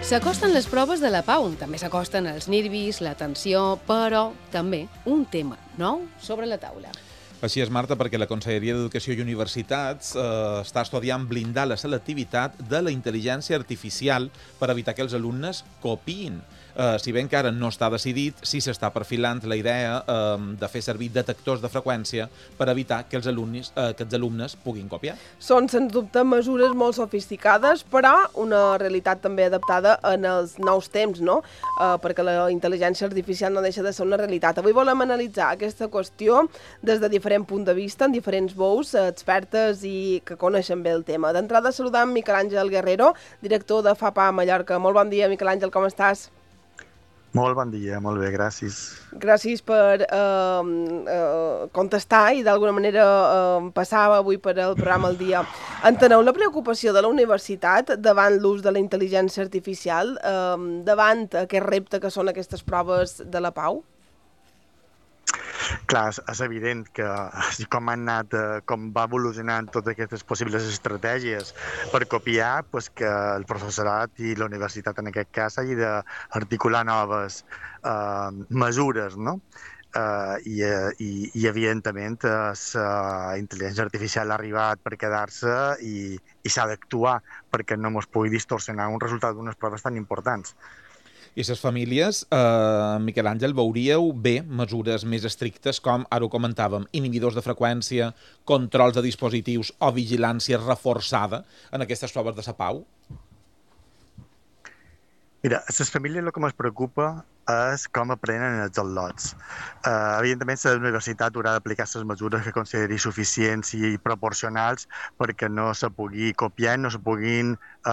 S'acosten les proves de la pau, també s'acosten els nervis, la tensió, però també un tema nou sobre la taula. Així és, Marta, perquè la Conselleria d'Educació i Universitats està estudiant blindar la selectivitat de la intel·ligència artificial per evitar que els alumnes copiïn. Si bé encara no està decidit, sí s'està perfilant la idea de fer servir detectors de freqüència per evitar que els alumnes puguin copiar. Són, sens dubte, mesures molt sofisticades, però una realitat també adaptada en els nous temps, no? Perquè la intel·ligència artificial no deixa de ser una realitat. Avui volem analitzar aquesta qüestió des de diferent punt de vista, en diferents veus, expertes i que coneixen bé el tema. D'entrada, saludam Miquel Àngel Guerrero, director de FAPA Mallorca. Molt bon dia, Miquel Àngel, com estàs? Molt bon dia, molt bé, gràcies. Gràcies per contestar i d'alguna manera passar avui per el programa al dia. Enteneu la preocupació de la universitat davant l'ús de la intel·ligència artificial, davant aquest repte que són aquestes proves de la pau? Clar, és evident que així com com va evolucionant totes aquestes possibles estratègies per copiar, doncs que el professorat i la universitat en aquest cas hagi d'articular noves mesures, no? I evidentment la intel·ligència artificial ha arribat per quedar-se i s'ha d'actuar perquè no ens pugui distorsionar un resultat d'unes proves tan importants. I les famílies, Miquel Àngel, veuríeu bé mesures més estrictes com, ara ho comentàvem, inhibidors de freqüència, controls de dispositius o vigilància reforçada en aquestes proves de la pau? Mira, a les famílies el que ens preocupa és com aprenen els al·lots. Evidentment, la universitat haurà d'aplicar les mesures que consideri suficients i proporcionals perquè no se pugui copiar, no se puguin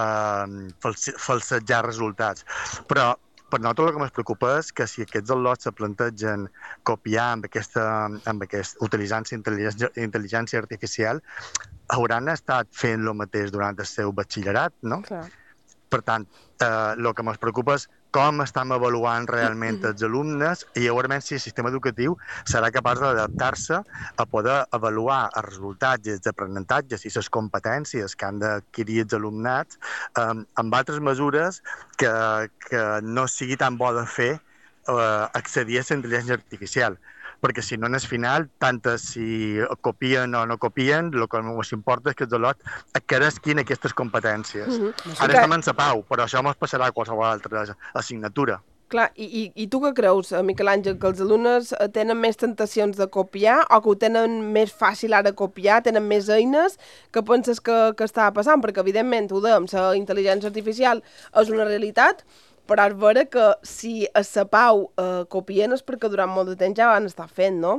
falsejar resultats. Però per nosaltres el que ens preocupa és que si aquests al·lots se plantegen copiar utilitzant intel·ligència artificial, hauran estat fent el mateix durant el seu batxillerat, no? Clar. Per tant, el que ens preocupa és com estem avaluant realment els alumnes i llavors si el sistema educatiu serà capaç d'adaptar-se a poder avaluar els resultats i els aprenentatges i les competències que han d'adquirir els alumnats amb altres mesures que no sigui tan bo de fer accedir a la intel·ligència artificial. Perquè si no, en el final, tant si copien o no copien, el que ens importa és que els alumnes adquirisquin aquestes competències. Ara estem en la pau, però això ens passarà a qualsevol altra assignatura. Clar, i tu què creus, Miquel Àngel, que els alumnes tenen més tentacions de copiar o que ho tenen més fàcil ara copiar, tenen més eines? Què penses que està passant? Perquè, evidentment, ho dèiem, la intel·ligència artificial és una realitat, però és vera que si a la pau copien és perquè durant molt de temps ja van estar fent, no?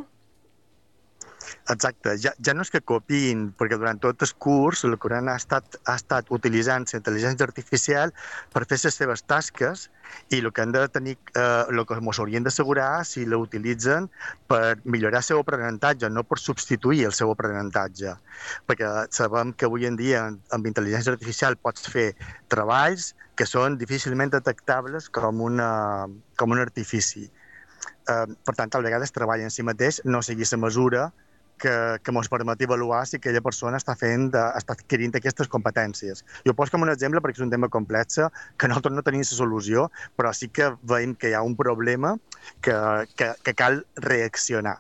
Exacte, ja no és que copiïn, perquè durant tot el curs el que ha estat utilitzant la intel·ligència artificial per fer les seves tasques i el que han de tenir, el que ens haurien d'assegurar si l'utilitzen per millorar el seu aprenentatge, no per substituir el seu aprenentatge. Perquè sabem que avui en dia amb intel·ligència artificial pots fer treballs que són difícilment detectables com un artifici. Per tant, a vegades treball en si mateix no sigui la mesura que ens permet avaluar si aquella persona està adquirint aquestes competències. Jo ho poso com un exemple perquè és un tema complex que nosaltres no tenim la solució, però sí que veiem que hi ha un problema que cal reaccionar.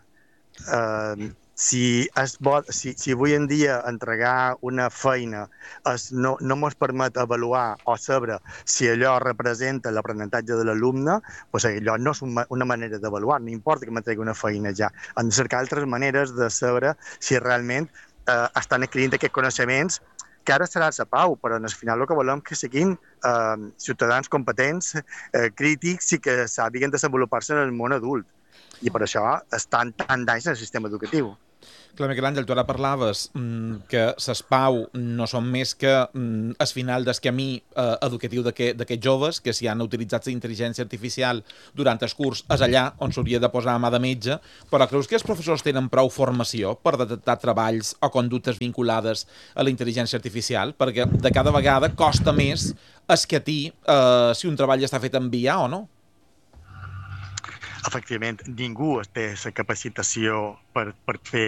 Si avui en dia entregar una feina no ens permet avaluar o saber si allò representa l'aprenentatge de l'alumne, doncs allò no és una manera d'avaluar, no importa que m'entregui una feina ja. Hem de cercar altres maneres de saber si realment estan adquirint aquests coneixements, que ara serà la pau, però al final el que volem que siguin ciutadans competents, crítics i que sàpiguen desenvolupar-se en el món adult. I per això estan tan d'anys en el sistema educatiu. Clar, Miquel Àngel, tu ara parlaves que les PAU no són més que el final del camí educatiu d'aquests joves, que si han utilitzat la intel·ligència artificial durant el curs és allà on s'hauria de posar a mà de metge, però creus que els professors tenen prou formació per detectar treballs o conductes vinculades a la intel·ligència artificial? Perquè de cada vegada costa més escatir si un treball està fet en IA o no. Efectivament, ningú té la capacitació per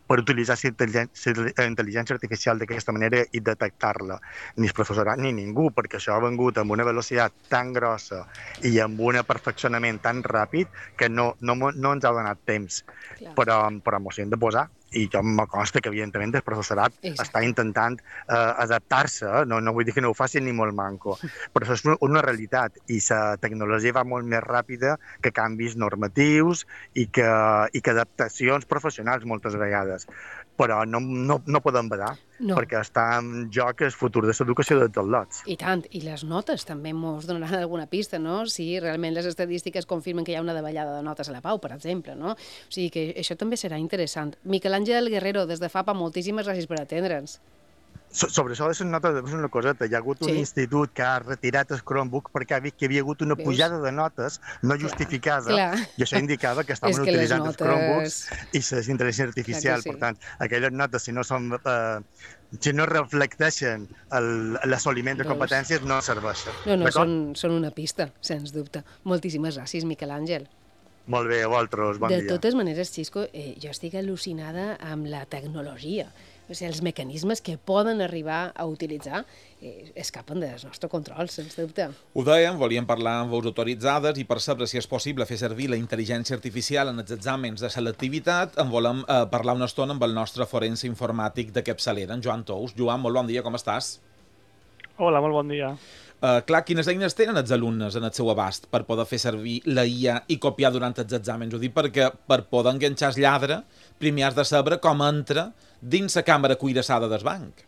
per utilitzar la intel·ligència artificial d'aquesta manera i detectar-la. Ni el professorat ni ningú, perquè això ha vengut amb una velocitat tan grossa i amb un perfeccionament tan ràpid que no ens ha donat temps. Però m'ho hem de posar. I jo me consta que, evidentment, el professorat està intentant adaptar-se, no vull dir que no ho faci ni molt manco, però això és una realitat i la tecnologia va molt més ràpida que canvis normatius i que adaptacions professionals moltes vegades. Però no podem badar, perquè està en joc el futur de l'educació de tots lots. I tant, i les notes també ens donaran alguna pista, no? Si realment les estadístiques confirmen que hi ha una davallada de notes a la Pau, per exemple, no? O sigui que això també serà interessant. Miquel Àngel Guerrero, des de FAPA, moltíssimes gràcies per atendre'ns. Sobre això de les notes, és una coseta. Hi ha hagut un institut que ha retirat el Chromebook perquè ha vist que hi havia hagut una pujada de notes no justificada, i això indicava que estaven utilitzant els Chromebooks i la intel·ligència artificial. Per tant, aquelles notes, si no reflecteixen l'assoliment de competències, no serveixen. No, són una pista, sens dubte. Moltíssimes gràcies, Miquel Àngel. Molt bé, a vosaltres, bon dia. De totes maneres, Xisco, jo estic al·lucinada amb la tecnologia. O sigui, els mecanismes que poden arribar a utilitzar escapen del nostre control, sens dubte. Ho dèiem, volíem parlar amb veus autoritzades i per saber si és possible fer servir la intel·ligència artificial en els exàmens de selectivitat, en volem parlar una estona amb el nostre forense informàtic de capçalera, en Joan Tous. Joan, molt bon dia, com estàs? Hola, molt bon dia. Clar, quines eines tenen els alumnes en el seu abast per poder fer servir la IA i copiar durant els exàmens? Ho dic perquè per poder enganxar el lladre, primer has de saber com entra dins la càmera cuirassada del banc.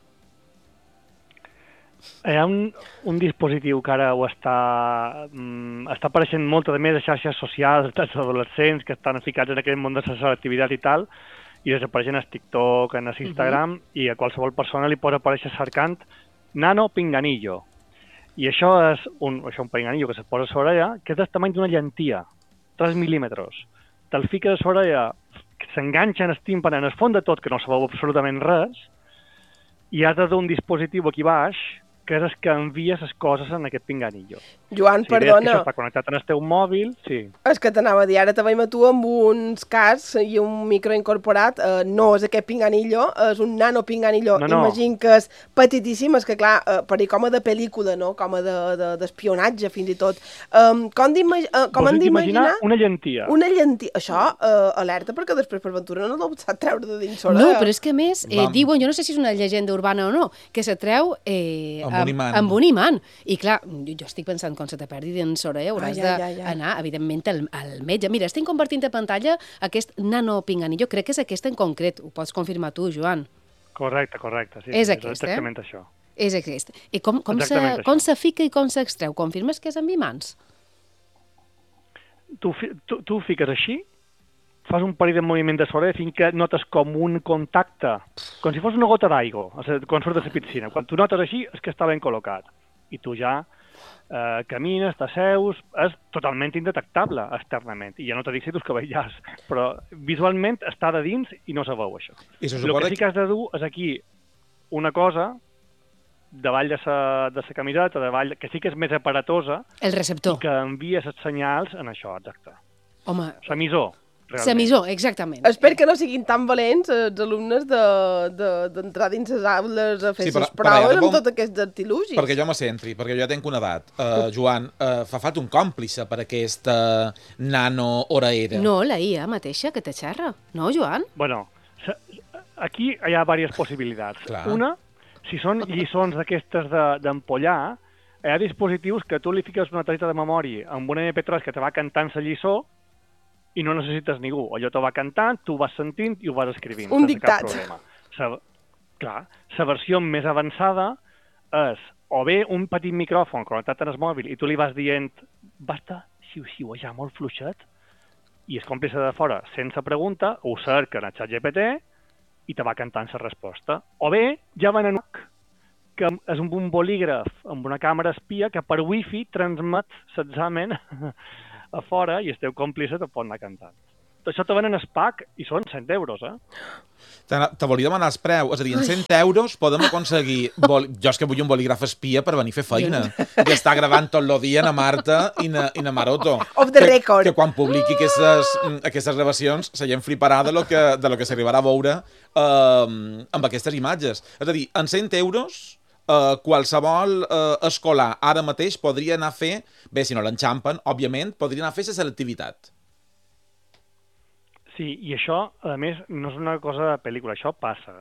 Hi ha un dispositiu que ara està apareixent molt a més a xarxes socials, dels adolescents que estan ficats en aquest món de la selectivitat i tal, i desapareixen a TikTok, a Instagram, i a qualsevol persona li pot aparèixer cercant nano pinganillo. I això és un pinganillo que se posa a l'orella, que és del tamany d'una llentia, 3 mil·límetres. Te'l fiques a l'orella, que s'enganxa en el tímpan, en el fons de tot, que no sabeu absolutament res, i has de dur un dispositiu aquí baix, que és el que envia les coses en aquest pinganillo. Joan, si perdona. Si això està connectat en el teu mòbil, sí. És que t'anava a dir, ara te veiem a tu amb uns cascs i un micro incorporat. No és aquest pinganillo, és un nano pinganillo. No. Imagino que és petitíssim, és que clar, per dir com a de pel·lícula, no? Com a d'espionatge, fins i tot. Com hem d'imaginar? Una llentia. Una llentia. Això, alerta, perquè després per ventura no l'ho sap treure de dins l'orella. No, però és que a més, diuen, jo no sé si és una llegenda urbana o no, que se treu amb un imant. I clar, jo estic pensant, quan se te perdi dins l'orella hauràs d'anar, evidentment, al metge. Mira, estic convertint a pantalla aquest nano pinganillo, crec que és aquest en concret. Ho pots confirmar tu, Joan? Correcte, sí. És aquest, exactament això. És aquest. I com se fica i com s'extreu? Confirmes que és amb imants? Tu fiques així, fas un parell de moviments de l'orella fins que notes com un contacte, com si fos una gota d'aigua, quan surt de la piscina. Quan tu notes així és que està ben col·locat. I tu ja camines, t'asseus, és totalment indetectable externament. I ja no t'he dit si tu cabellars, però visualment està de dins i no se veu això. El que sí que has de dur és aquí una cosa davall de la camiseta, que sí que és més aparatosa, el receptor, i que envia els senyals en això, exacte. Home, l'emissor. L'emissor, exactament. Espero que no siguin tan valents els alumnes d'entrar dins les aules a fer les proves amb tots aquests artilugis. Perquè jo me centri, perquè jo ja tenc una edat. Joan, fa falta un còmplice per aquesta nano-oraera. No, la IA mateixa que te xerra. No, Joan? Bueno, aquí hi ha diverses possibilitats. Clar. Una, si són lliçons d'aquestes d'empollar, hi ha dispositius que tu li fiques una targeta de memòria amb una MP3 que te va cantant la lliçó i no necessites ningú. Allò te va cantant, tu ho vas sentint i ho vas escrivint. Un dictat. Clar, la versió més avançada és o bé un petit micròfon connectat en el mòbil i tu li vas dient basta, xiu-xiuejar molt fluixet, i el còmplice de fora, sense pregunta, ho cerca en el ChatGPT i te va cantant la resposta. O bé, ja van en que és un bolígraf amb una càmera espia que per wifi transmet l'examen a fora i el teu còmplice te pot anar cantant. això te venen el pack i són 100 euros, Te volia demanar el preu. És a dir, en 100 euros podem aconseguir... Jo és que vull un bolígraf espia per venir a fer feina. I estar gravant tot el dia na Marta i na Maroto. Off the record. Que quan publiqui aquestes gravacions la gent fliparà de lo que s'arribarà a veure amb aquestes imatges. És a dir, en 100 euros... qualsevol escolar ara mateix podria anar a fer, bé, si no l'enxampen, òbviament, podria anar a fer la selectivitat. Sí, i això, a més, no és una cosa de pel·lícula, això passa,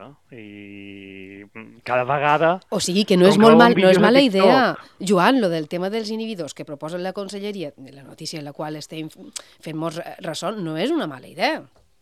i cada vegada... O sigui, que no és mala idea, Joan, lo del tema dels inhibidors que proposa la Conselleria, la notícia en la qual estem fent molts ressò, no és una mala idea.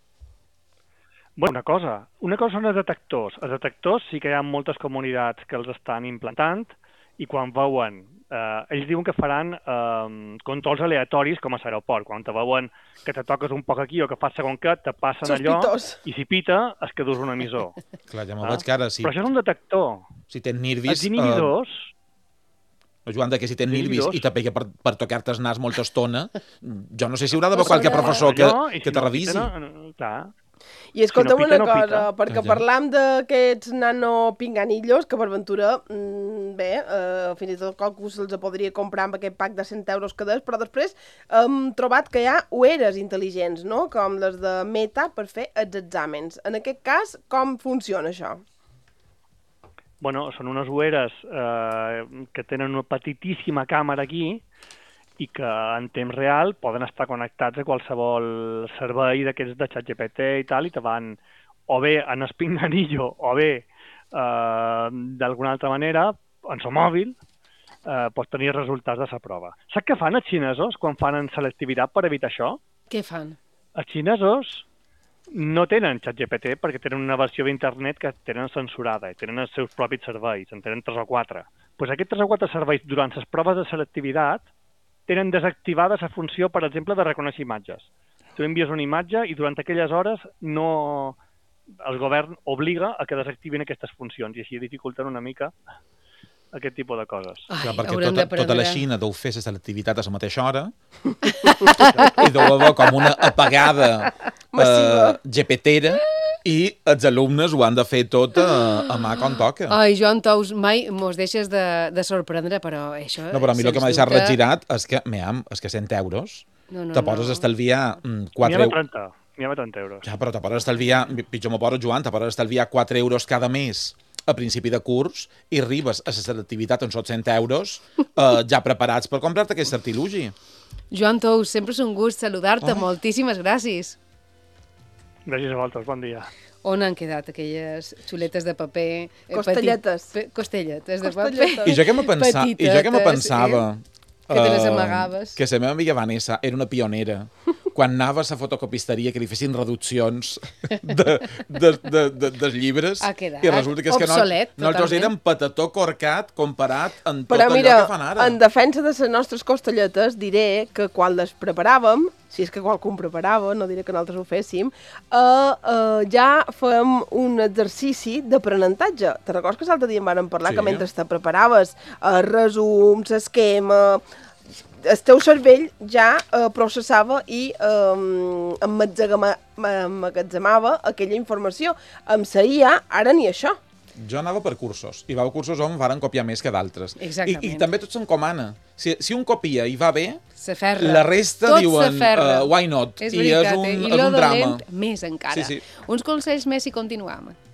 Bueno, una cosa són els detectors. Els detectors sí que hi ha moltes comunitats que els estan implantant i quan veuen... ells diuen que faran controls aleatoris com a l'aeroport. Quan te veuen que te toques un poc aquí o que fas segon que, te passen Sospitós. allò i si pita és que dus un emissor. Clar, ja me'l veig que ara... Però això és un detector. Si tens nervis... Els inhibidors... Joan, que si tens nervis i te pega per tocar-te el nas molta estona, jo no sé si haurà d'haver qualque professor que te revisi. Clar. I escolta'm una cosa, perquè parlam d'aquests nanopinganillos, que per ventura, bé, fins i tot qualcú se'ls podria comprar amb aquest pack de 100 euros cada dia, però després hem trobat que hi ha ulleres intel·ligents, no?, com les de Meta per fer els exàmens. En aquest cas, com funciona això? Bueno, són unes ulleres que tenen una petitíssima càmera aquí i que en temps real poden estar connectats a qualsevol servei d'aquests de ChatGPT i tal, i te van o bé en el pinganillo o bé d'alguna altra manera, en el mòbil, pots tenir resultats de la prova. Saps què fan els xinesos quan fan selectivitat per evitar això? Què fan? Els xinesos no tenen ChatGPT perquè tenen una versió d'internet que tenen censurada i tenen els seus propis serveis, en tenen 3 o 4. Doncs aquests 3 o 4 serveis durant les proves de selectivitat tenen desactivada la funció, per exemple, de reconèixer imatges. Tu envies una imatge i durant aquelles hores el govern obliga a que desactivin aquestes funcions i així dificulten una mica aquest tipus de coses. Clar, perquè tota la Xina deu fer la selectivitat a la mateixa hora i deu haver com una apagada GPT-era i els alumnes ho han de fer tot a mà com toca. Ai, Joan Tous, mai mos deixes de sorprendre, però això... No, però a mi el que m'ha deixat regirat és que, és que 100 euros te poses a estalviar 4 euros. N'hi ha 30 euros. Ja, però te poses a estalviar, pitjor m'ho poso, Joan, te poses a estalviar 4 euros cada mes a principi de curs i arribes a la selectivitat on són 100 euros ja preparats per comprar-te aquest artilugi. Joan Tous, sempre és un gust saludar-te. Moltíssimes gràcies. Gràcies a vosaltres, bon dia. On han quedat aquelles xuletes de paper? Costelletes. Costelletes de paper. I jo què me pensava? Que te les amagaves. Que la meva amiga Vanessa era una pionera. Quan anava a la fotocopisteria que li fessin reduccions dels llibres i resulta que nosaltres érem patató corcat comparat amb tot allò que fan ara. En defensa de les nostres costelletes diré que quan les preparàvem, si és que qualcú preparava, no diré que nosaltres ho féssim, ja fèiem un exercici d'aprenentatge. Te recordes que l'altre dia en vàrem parlar que mentre te preparaves el resum, l'esquema, el teu cervell ja processava i emmagatzemava aquella informació. Amb la IA, ara ni això. Jo anava per cursos, i va a cursos on varen copiar més que d'altres. I també tot s'encomana. Si un copia i va bé, la resta diuen why not? És veritat, I és un drama. Més encara. Uns consells més i continuam.